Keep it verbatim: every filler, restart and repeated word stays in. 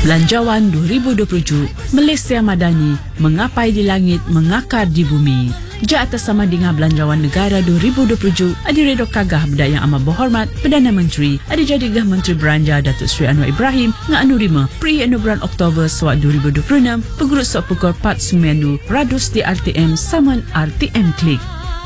Belanjawan dua ribu dua puluh tujuh, Malaysia Madani, mengapai di langit, mengakar di bumi. Ja atas sama dengan Belanjawan Negara dua ribu dua puluh tujuh, adi redo kagah benda yang amat berhormat Perdana Menteri, adi jadigah Menteri Beranja Datuk Seri Anwar Ibrahim, nga anu rima, pri anu bulan Oktober sewak dua ribu dua puluh enam, pegurut sok pukul empat sembilan ratus di R T M saman R T M Klik.